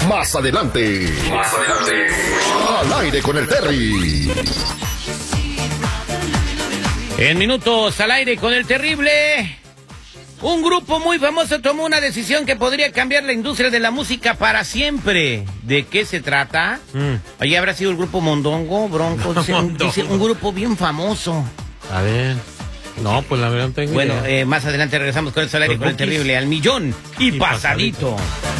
Más adelante. Al aire con el Terry. En minutos al aire con el terrible. Un grupo muy famoso tomó una decisión que podría cambiar la industria de la música para siempre. ¿De qué se trata? Allí habrá sido el grupo Mondongo, Bronco, dice un grupo bien famoso. A ver. No, pues la verdad no tengo idea. Bueno, más adelante regresamos con el salario con el terrible al millón y pasadito.